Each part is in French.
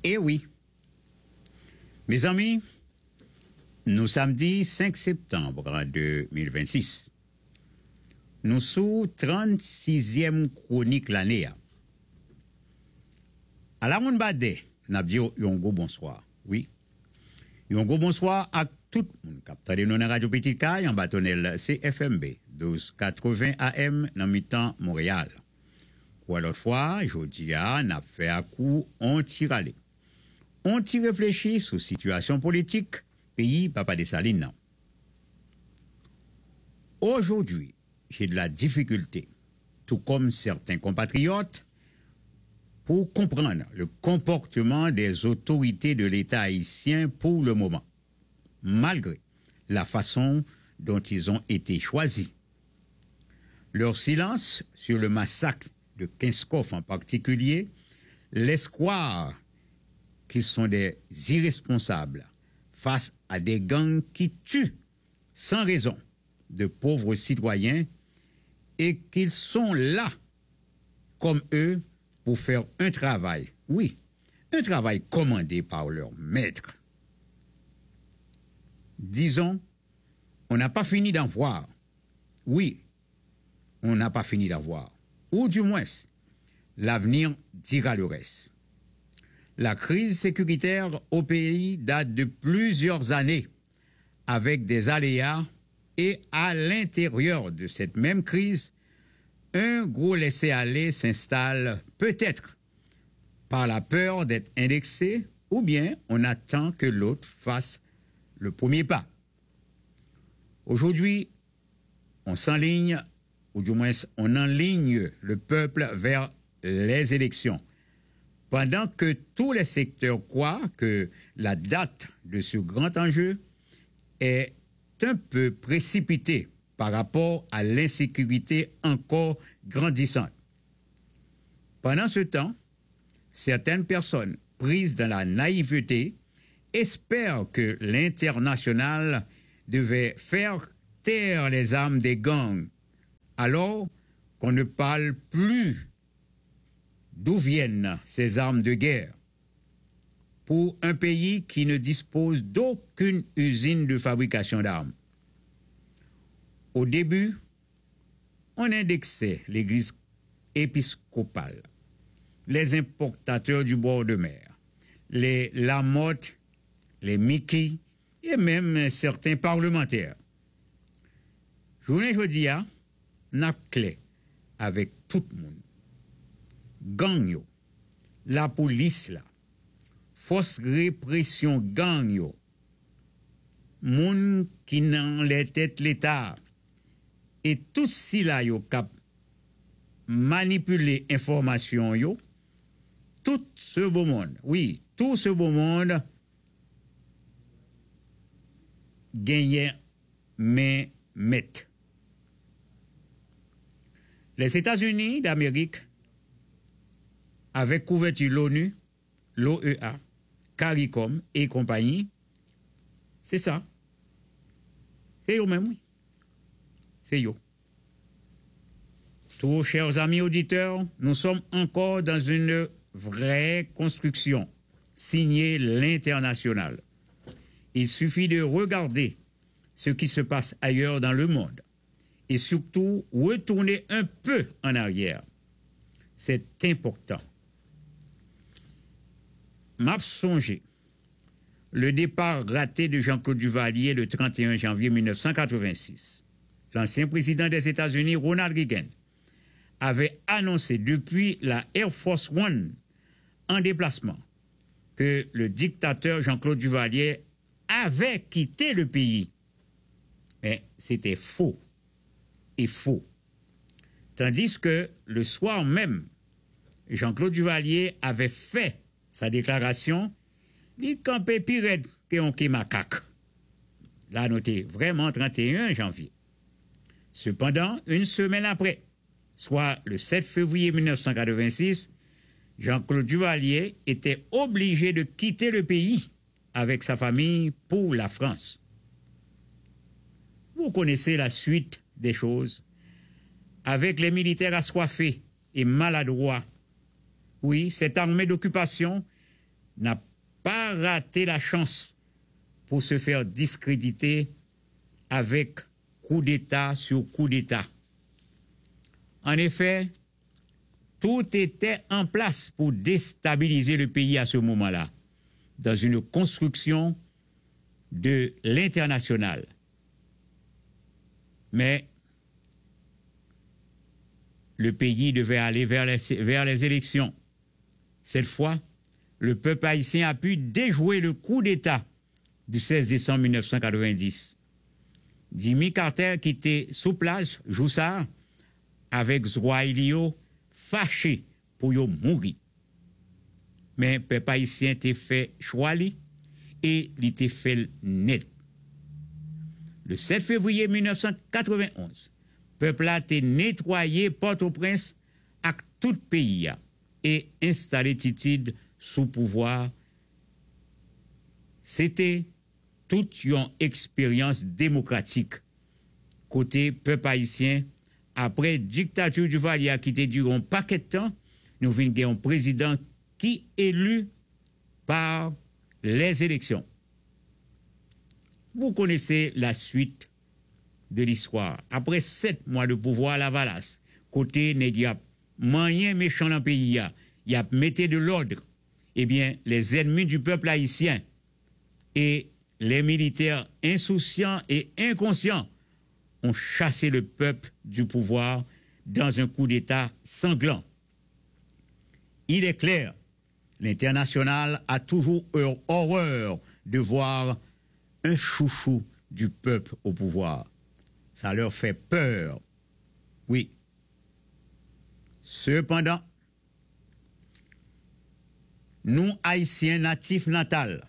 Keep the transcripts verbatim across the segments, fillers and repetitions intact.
Eh oui. Mes amis, nous samedi cinq septembre deux mille vingt-six. Nous sous trente-sixième chronique l'année. À la monde badé, n'a dit un gros bonsoir. Oui. Un gros bonsoir à tout le monde. Capteur de nos radio Petit Caille en bâtonnel C F M B douze quatre-vingts A M dans mi-temps Montréal. Ou l'autre fois, je dis, n'a fait à coup, on tire aller. On t'y réfléchit sur situation politique, pays Papa Dessalines. Aujourd'hui, j'ai de la difficulté, tout comme certains compatriotes, pour comprendre le comportement des autorités de l'État haïtien pour le moment, malgré la façon dont ils ont été choisis. Leur silence sur le massacre de Kinskov en particulier laisse croire qu'ils sont des irresponsables face à des gangs qui tuent sans raison de pauvres citoyens et qu'ils sont là, comme eux, pour faire un travail, oui, un travail commandé par leur maître. Disons, on n'a pas fini d'en voir. Oui, on n'a pas fini d'en voir. Ou du moins, l'avenir dira le reste. La crise sécuritaire au pays date de plusieurs années, avec des aléas, et à l'intérieur de cette même crise, un gros laisser-aller s'installe peut-être par la peur d'être indexé, ou bien on attend que l'autre fasse le premier pas. Aujourd'hui, on s'enligne, ou du moins on enligne le peuple vers les élections. Pendant que tous les secteurs croient que la date de ce grand enjeu est un peu précipitée par rapport à l'insécurité encore grandissante. Pendant ce temps, certaines personnes prises dans la naïveté espèrent que l'international devait faire taire les armes des gangs, alors qu'on ne parle plus d'où viennent ces armes de guerre pour un pays qui ne dispose d'aucune usine de fabrication d'armes. Au début, on indexait l'église épiscopale, les importateurs du bord de mer, les Lamotte, les Mickey et même certains parlementaires. Journée jeudi, n'a clé avec tout le monde. Gang yo, la police là, force répression gang yo, moun qui nan les têtes l'État, et tout si là yo cap manipuler information yo, tout ce beau monde, oui, tout ce beau monde gagne mais met. Les États-Unis d'Amérique avec couverture l'ONU, l'O E A, CARICOM et compagnie, c'est ça. C'est eux même, oui. C'est eux. Tous, chers amis auditeurs, nous sommes encore dans une vraie construction, signée l'international. Il suffit de regarder ce qui se passe ailleurs dans le monde et surtout retourner un peu en arrière. C'est important. M'a songé le départ raté de Jean-Claude Duvalier le trente et un janvier mille neuf cent quatre-vingt-six. L'ancien président des États-Unis, Ronald Reagan, avait annoncé depuis la Air Force One en déplacement que le dictateur Jean-Claude Duvalier avait quitté le pays. Mais c'était faux et faux. Tandis que le soir même, Jean-Claude Duvalier avait fait sa déclaration, il campait pire que un qui macaque. Là, noté vraiment trente et un janvier. Cependant, une semaine après, soit le sept février mille neuf cent quatre-vingt-six, Jean-Claude Duvalier était obligé de quitter le pays avec sa famille pour la France. Vous connaissez la suite des choses. Avec les militaires assoiffés et maladroits, oui, cette armée d'occupation n'a pas raté la chance pour se faire discréditer avec coup d'État sur coup d'État. En effet, tout était en place pour déstabiliser le pays à ce moment-là, dans une construction de l'international. Mais le pays devait aller vers les, vers les élections. Cette fois, le peuple haïtien a pu déjouer le coup d'État du seize décembre mille neuf cent quatre-vingt-dix. Jimmy Carter, qui était sous place, joue ça, avec Zouailio, fâché pour yo mourir. Mais le peuple haïtien était fait choix et il était fait net. Le sept février mille neuf cent quatre-vingt-onze, le peuple a été nettoyé Port-au-Prince à tout pays et installé Titide sous pouvoir. C'était toute une expérience démocratique. Côté peuple haïtien, après dictature du Valia qui était durant un paquet de temps, nous venons un président qui est élu par les élections. Vous connaissez la suite de l'histoire. Après sept mois de pouvoir à la Valasse, côté il y a moyen méchant dans le pays, il y a mettez de l'ordre. Eh bien, les ennemis du peuple haïtien et les militaires insouciants et inconscients ont chassé le peuple du pouvoir dans un coup d'État sanglant. Il est clair, l'international a toujours eu horreur de voir un chouchou du peuple au pouvoir. Ça leur fait peur. Oui. Cependant, nous, Haïtiens natifs natals,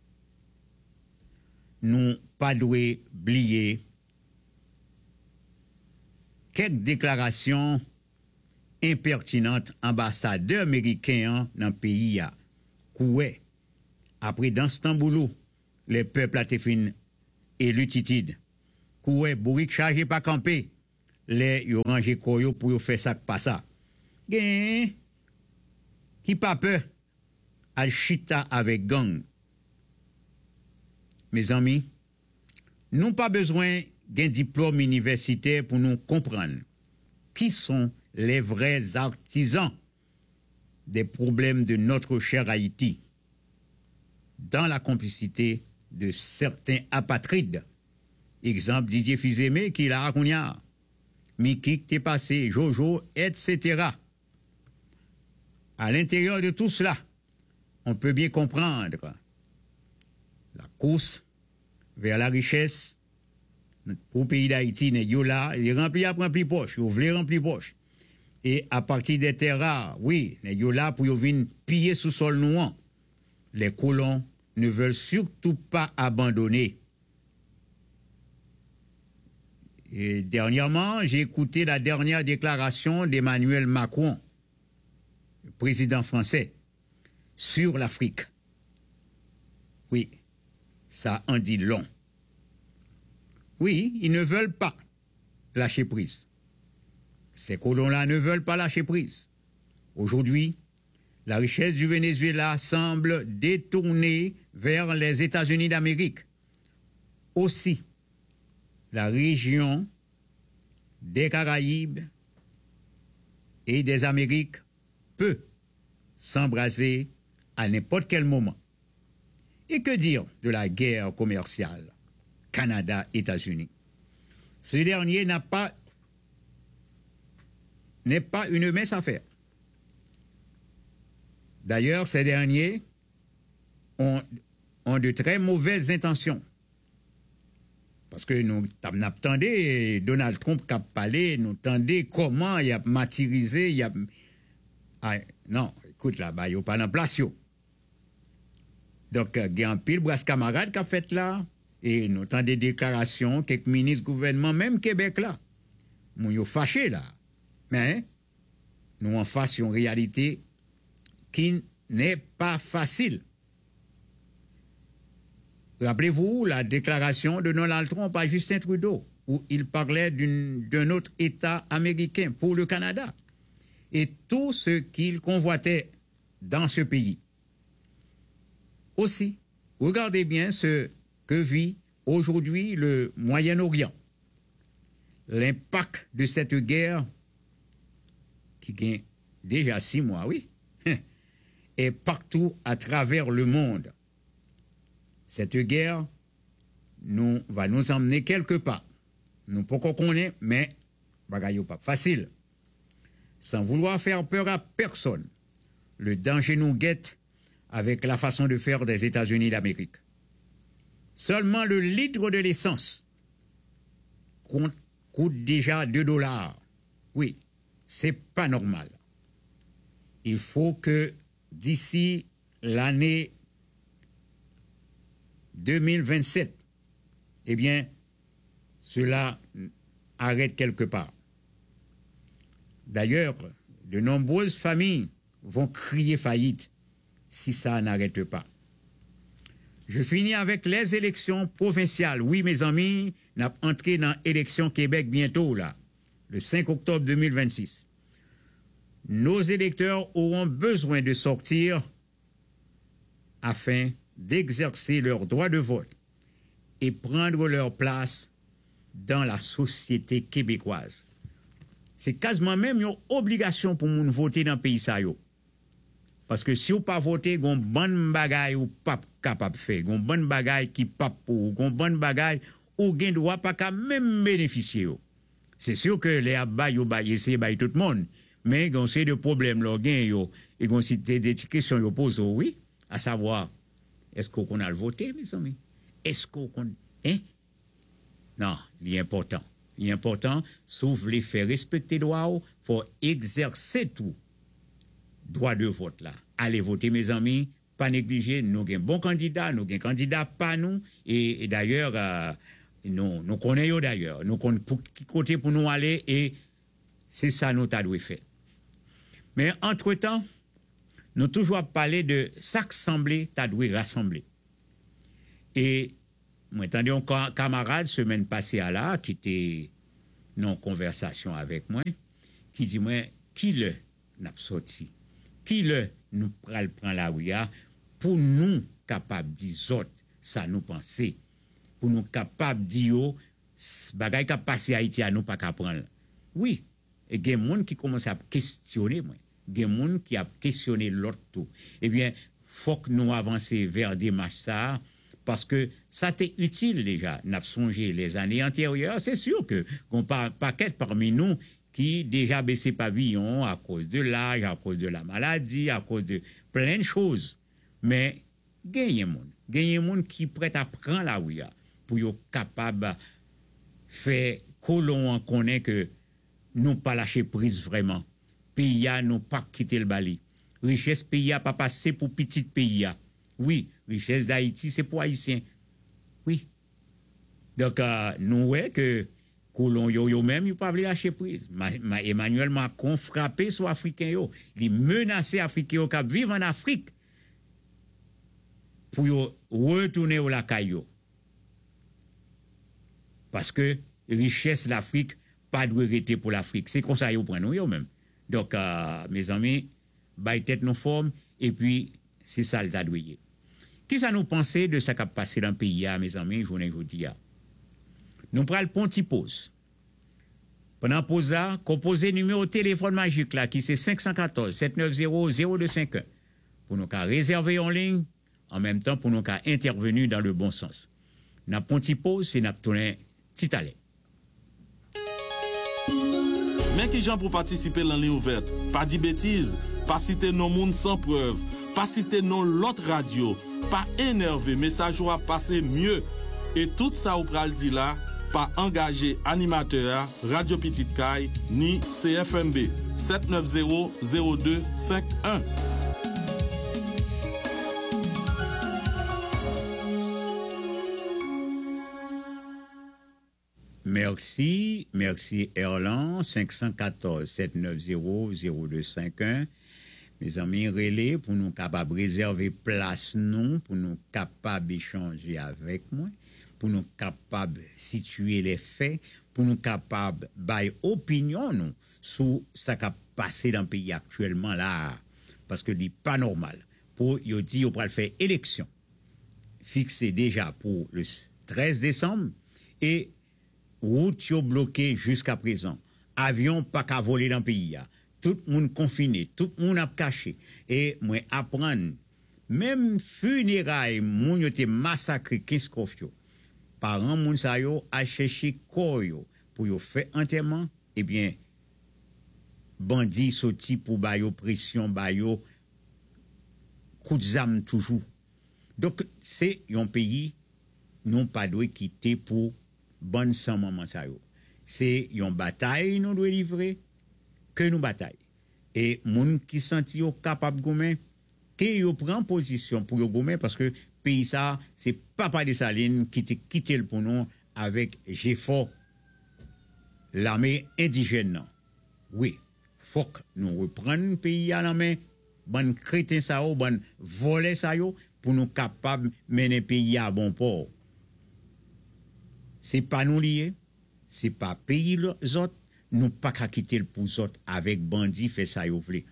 nous pas doués oublier quelques déclarations impertinentes ambassadeurs américains dans le pays. Koué, après dans Stamboulou, les peuples ont été élus titide. Koué, bourrique chargé pas camper, les yo rangé koyo pour yo faire ça pas ça. Gen, qui pas peur, al chita avec gang. Mes amis, nous pas besoin d'un diplôme universitaire pour nous comprendre qui sont les vrais artisans des problèmes de notre cher Haïti dans la complicité de certains apatrides. Exemple Didier Fils-Aimé qui l'a raconté, Miki qui est passé, Jojo, et cetera. À l'intérieur de tout cela, on peut bien comprendre la course vers la richesse pour le pays d'Haïti, n'est là, il remplit à remplir poche, il voulait remplir poche. Et à partir des terres rares, oui, n'est là pour venir piller sous sol nouant. Les colons ne veulent surtout pas abandonner. Et dernièrement, j'ai écouté la dernière déclaration d'Emmanuel Macron, le président français, sur l'Afrique. Oui, ça en dit long. Oui, ils ne veulent pas lâcher prise. Ces colons-là ne veulent pas lâcher prise. Aujourd'hui, la richesse du Venezuela semble détournée vers les États-Unis d'Amérique. Aussi, la région des Caraïbes et des Amériques peut s'embraser à n'importe quel moment. Et que dire de la guerre commerciale Canada-États-Unis? Ce dernier n'a pas, n'est pas une mince affaire. D'ailleurs, ces derniers ont, ont de très mauvaises intentions. Parce que nous attendons Donald Trump qui a parlé, nous attendons comment il a matirisé, il a... Ah, non, écoute là, il n'y a pas de place. Donc, il y a un pile brasse camarade qui a fait là, et nous attendons des déclarations, quelques ministres gouvernement, même Québec là. Nous sommes fâchés là. Mais, nous en face une réalité qui n'est pas facile. Rappelez-vous la déclaration de Donald Trump à Justin Trudeau, où il parlait d'un autre État américain pour le Canada. Et tout ce qu'il convoitait dans ce pays. aussi, regardez bien ce que vit aujourd'hui le Moyen-Orient. L'impact de cette guerre, qui gagne déjà six mois, oui, est partout à travers le monde. Cette guerre nous, va nous emmener quelque part. Nous ne pouvons pas connaître, mais bagaille pas facile. Sans vouloir faire peur à personne, le danger nous guette avec la façon de faire des États-Unis d'Amérique. Seulement le litre de l'essence coûte, coûte déjà deux dollars. Oui, c'est pas normal. Il faut que d'ici l'année deux mille vingt-sept, eh bien, cela arrête quelque part. D'ailleurs, de nombreuses familles vont crier faillite si ça n'arrête pas. Je finis avec les élections provinciales. Oui, mes amis, nous allons entrer dans l'élection Québec bientôt, là, le cinq octobre deux mille vingt-six. Nos électeurs auront besoin de sortir afin d'exercer leur droit de vote et prendre leur place dans la société québécoise. C'est quasiment même une obligation pour nous voter dans le pays. Parce que si vous pas voter, vous avez une bonne bagaille ou pas capable de faire, vous avez une bonne bagaille qui pas pour vous, vous avez une bonne bagaille ou vous droit pas qu'à même bénéficier. C'est sûr que les abats, ils vont essayer de tout le monde, mais vous avez des problèmes, là, et vous avez des questions qui posent, oui, à savoir, est-ce qu'on a le voté, mes amis? Est-ce qu'on... Hein? Non, il est important. Il est important, sauf les faire respecter droit, il faut exercer tout. Droit de vote là. Allez voter, mes amis, pas négliger. Nous avons un bon candidat, nous avons un candidat pas nous. Et, et d'ailleurs, euh, nous, nous connaissons d'ailleurs. Nous connaissons pour qui côté pour nous aller et c'est ça nous avons fait. Mais entre-temps, nous toujours parlé de s'assembler, t'as dû rassembler. Et moi, entendu un camarade semaine passée à là, qui était en conversation avec moi, qui dit moi, qui le n'a sorti? Qui le nous prend la rue pour nous capables de dire autres, ça nous penser, pour nous capables de dire, bagay qui a passé à Haïti à nous pas qu'à prendre. Oui, et il y a des gens qui commencent à questionner moi. Il y a des gens qui a questionné l'autre tout. Eh bien, faut que nous avancions vers des marches ça, parce que ça t'est utile déjà. N'a songé les années antérieures, c'est sûr que qu'on pas paquet parmi nous qui déjà baissé pavillon à cause de l'âge, à cause de la maladie, à cause de plein de choses. Mais gagne monde, gagne monde qui prêt à prendre la rue pour être capable de faire que l'on connaît que nous pas lâcher prise vraiment. Pays a nous pas quitter le Bali. Richesse pays a pas passé pour petit pays a. Oui, richesse d'Haïti c'est pour haïtiens. Oui. Donc euh, nous ouais que Colon yo yo même, il pas voulu lâcher prise. Ma, ma, Emmanuel Macron frappé sur Africains yo. Il menacé Africains yo qui vivent en Afrique pour yo retourner au la caillou. Parce que richesse l'Afrique pas doit rester pour l'Afrique. C'est comme ça yo prend nous yo même. Donc euh, mes amis, bail tête nos formes et puis c'est ça le tadouiller. Qui ça nous penser de ça qui a passé dans le pays mes amis, je vous dis. Nous prenons le ponti pause. Pendant pause là, composez numéro de téléphone magique là qui c'est cinq un quatre, sept neuf zéro, zéro deux cinq un pour nous qu'à réserver en ligne en même temps pour nous qu'à intervenir dans le bon sens. N'a ponti pause, c'est n'a tourner petit aller. Mais qui gens pour participer dans ligne ouverte, pas dit bêtises, pas citer non monde sans preuve, pas citer non l'autre radio, pas énervé, message ou à passer mieux. Et tout ça ou pral dit là, pas engagé animateur Radio Petite Caille ni C F M B sept neuf zéro, zéro deux cinq un. Merci, merci Erlan, cinq un quatre, sept neuf zéro, zéro deux cinq un. Mes amis relais pour nous capables réserver place nous, pour nous capables d'échanger avec moi, pour nous capables situer les faits, pour nous capables bailler opinion nous sur ce qui a passé dans le pays actuellement là, parce que c'est pas normal. Pour yo dit on va faire élection fixé déjà pour le treize décembre et route yo bloquée jusqu'à présent. Avion pas qu'à voler dans le pays. Tout le monde confiné, tout le monde a caché. Et moi apprendre, même funérailles, moun yo te massacré quinze kofio. Parents moun sa yo a cherché corps yo pour yo faire enterrement, eh bien bandits sorti pour ba yo pression ba yo coup de zam toujours. Donc c'est un pays non pas doit quitter pour bonne sans maman sa yo. C'est une bataille nous doit livrer que nous bataille. Et moun qui senti yo capable gomen que yo prend position pour yo gomen parce que pays ça c'est Papa Dessalines qui te quitté pour nous avec G F O l'armée indigène. Non. Oui, faut que nous reprendre pays à la main, bon crétin ça ou bon voler ça yo pour nous capable mener pays à bon port. C'est pas nous liés, c'est pas pays les autres, nous pas qu'à quitter le pour autres avec bandits fait ça yo vle.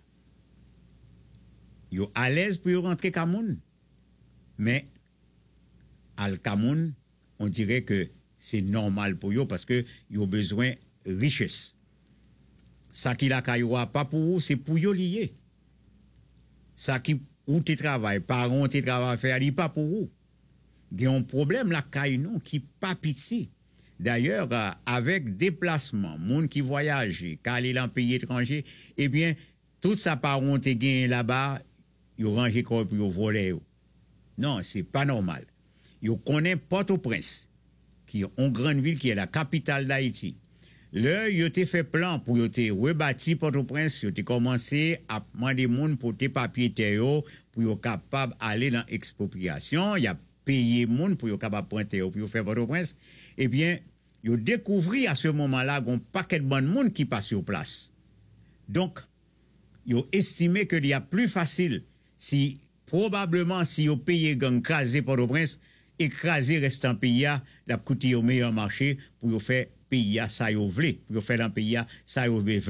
Yo à l'aise pour rentrer Cameroun. Mais al Cameroun, on dirait que c'est normal pour eux parce que yo besoin richesse. Ça qui la kaywa pas pour vous, c'est pour yo lié. Ça qui ou te travail, parents te travail faire, li pas pour vous. Il y a un problème la kay non qui pas pitié. D'ailleurs euh, avec déplacement, monde qui voyage, qui aller dans pays étranger, eh bien tout ça parents te gain là-bas, yo ranger corps pour yo voler. Non, c'est pas normal. Yo connaît Port-au-Prince qui est une grande ville qui est la capitale d'Haïti. Là, yo te fait plan pour yo te rebâti Port-au-Prince, yo te commencé à demander monde pour tes papiers terre pour yo capable aller dans expropriation, y a payé monde pour yo capable prendre terre pour yo faire Port-au-Prince. Eh bien, yo découvri à ce moment-là gon paquet de bon monde qui passe sur place. Donc, yo estimé que il y a plus facile si probablement si yo paye gang craser Port-au-Prince, écraser restant pays la coûter au meilleur marché pour yo faire pays ça yo vle, pour yo faire dans pays ça yo vle.